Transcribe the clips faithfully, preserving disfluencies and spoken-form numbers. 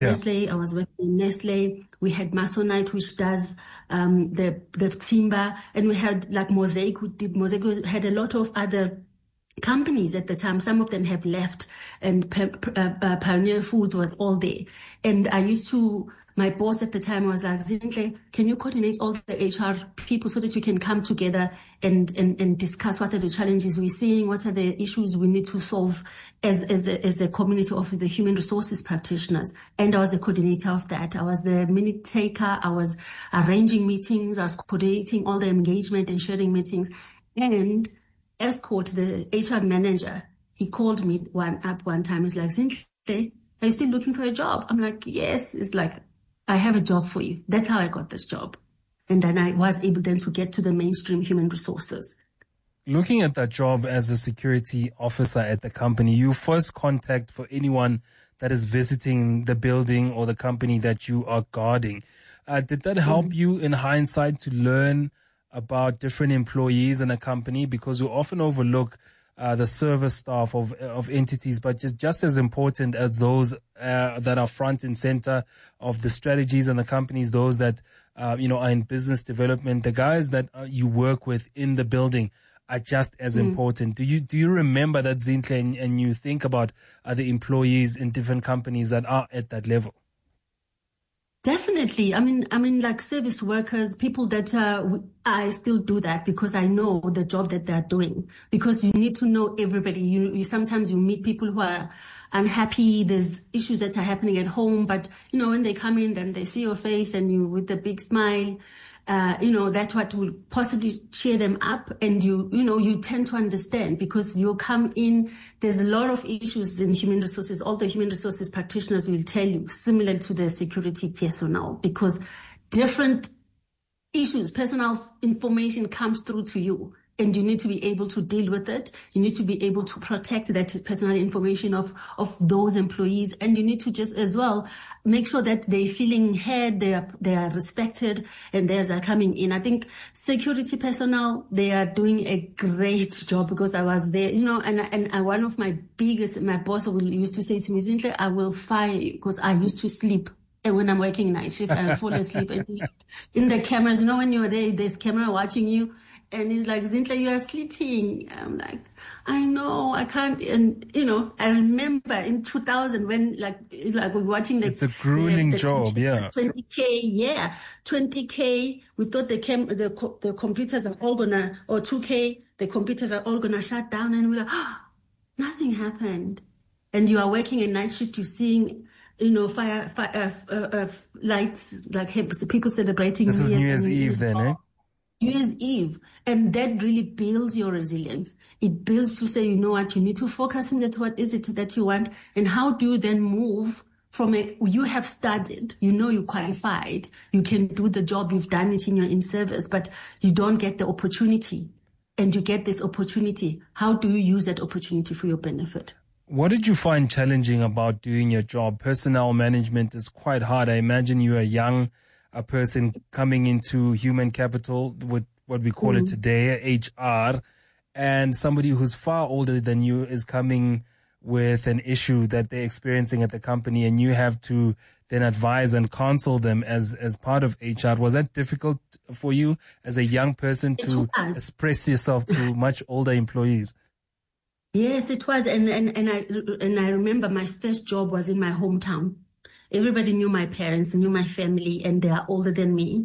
Yeah. Nestle, I was working in Nestle. We had Masonite, which does um, the the timber, and we had like Mosaic, who did Mosaic. We had a lot of other companies at the time. Some of them have left, and uh, uh, Pioneer Foods was all there. And I used to, my boss at the time was like, Zinhle, can you coordinate all the H R people so that we can come together and, and, and discuss what are the challenges we're seeing, what are the issues we need to solve as, as a, as a community of the human resources practitioners. And I was the coordinator of that. I was the minute taker. I was arranging meetings. I was coordinating all the engagement and sharing meetings. And Escort, the H R manager, he called me one up one time. He's like, Zinhle, are you still looking for a job? I'm like, yes. It's like, I have a job for you. That's how I got this job. And then I was able then to get to the mainstream human resources. Looking at that job as a security officer at the company, you first contact for anyone that is visiting the building or the company that you are guarding. Uh, did that help mm-hmm. you in hindsight to learn about different employees in a company? Because we often overlook uh, the service staff of of entities, but just, just as important as those uh, that are front and center of the strategies and the companies, those that uh, you know are in business development, the guys that uh, you work with in the building are just as mm. important. Do you do you remember that, Zinhle, and, and you think about other employees in different companies that are at that level? Definitely. I mean, I mean, like service workers, people that, uh, I still do that because I know the job that they're doing, because you need to know everybody. You, you sometimes you meet people who are unhappy. There's issues that are happening at home, but you know, when they come in, then they see your face and you with a big smile. Uh, you know, that's what will possibly cheer them up. And you, you know, you tend to understand because you come in, there's a lot of issues in human resources. All the human resources practitioners will tell you, similar to the security personnel, because different issues, personal information comes through to you. And you need to be able to deal with it. You need to be able to protect that personal information of, of those employees. And you need to just as well make sure that they're feeling heard, they are, they are respected, and theirs are coming in. I think security personnel, they are doing a great job because I was there, you know, and, and I, one of my biggest, my boss used to say to me, Zinhle, I will fire you because I used to sleep. And when I'm working night shift, I fall asleep. And in the cameras, you know, when you're there, there's camera watching you. And he's like, Zinhle, you are sleeping. I'm like, I know, I can't. And, you know, I remember in two thousand when, like, like we're watching the... It's a grueling the, the, job, yeah. twenty K, yeah. twenty K, we thought the cam, the, the computers are all gonna, or two K, the computers are all gonna shut down. And we're like, oh, nothing happened. And you are working a night shift, you're seeing... You know, fire, fire uh, uh, uh, lights, like people celebrating. This is New Year's Eve then, eh? New Year's Eve. And that really builds your resilience. It builds to say, you know what, you need to focus on that. What is it that you want? And how do you then move from a, you have studied, you know, you qualified, you can do the job, you've done it in your in-service, but you don't get the opportunity. And you get this opportunity. How do you use that opportunity for your benefit? What did you find challenging about doing your job? Personnel management is quite hard. I imagine you're a young a person coming into human capital with what we call mm. it today, H R, and somebody who's far older than you is coming with an issue that they're experiencing at the company, and you have to then advise and counsel them as, as part of H R. Was that difficult for you as a young person to express yourself to much older employees? Yes, it was. And, and, and I, and I remember my first job was in my hometown. Everybody knew my parents, knew my family, and they are older than me.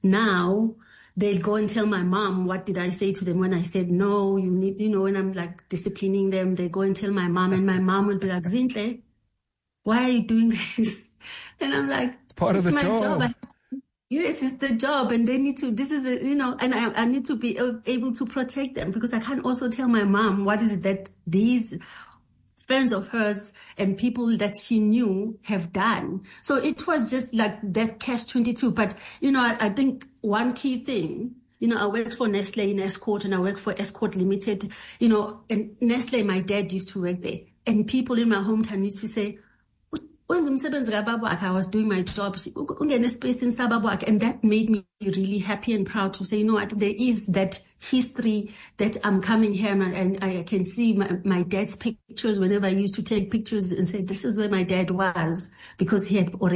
Now they'll go and tell my mom, what did I say to them when I said, no, you need, you know, when I'm like disciplining them, they go and tell my mom, and my mom will be like, Zinhle, why are you doing this? And I'm like, it's part of the my job. job. I, yes, it's the job. And they need to, this is a, you know, and I, I need to be able to protect them, because I can't also tell my mom what is it that these friends of hers and people that she knew have done. So it was just like that catch twenty-two. But, you know, I, I think one key thing, you know, I worked for Nestle in Escort, and I worked for Escort Limited, you know, and Nestle, my dad used to work there. And people in my hometown used to say, Wenza umsebenzi kababwakhe, I was doing my job. Ungene espacini sababwakhe, and that made me really happy and proud to say, you know what, there is that history that I'm coming here and I can see my, my dad's pictures whenever I used to take pictures and say, this is where my dad was, because he had already